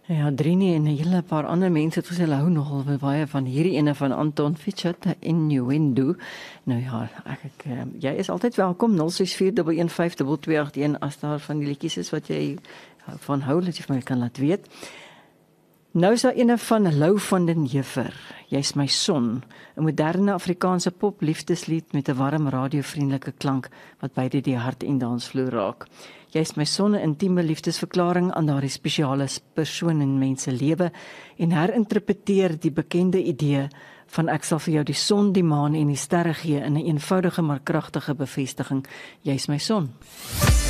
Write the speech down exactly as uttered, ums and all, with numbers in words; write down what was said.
Ja, Drini en 'n hele paar ander mense het gesê hulle hou nogal baie van hierdie ene van Anton Fichetta, Innuendo. Nou ja, ek, ek jy is altyd welkom nul ses vier een een vyf twee twee agt een as daar van die liedjies is wat jy van hou, dat jy vir my kan laat weet. Nou is daar ene van Lou van den Heever, Jy's my son, 'n moderne Afrikaanse pop liefdeslied met 'n warm radiovriendelike klank wat beide die hart en dansvloer raak. Jy's my son, 'n intieme liefdesverklaring aan daardie spesiale persoon in mense lewe en herinterpreteer die bekende idee van ek sal vir jou die son, die maan en die sterre gee in 'n eenvoudige maar kragtige bevestiging. Jy's my son.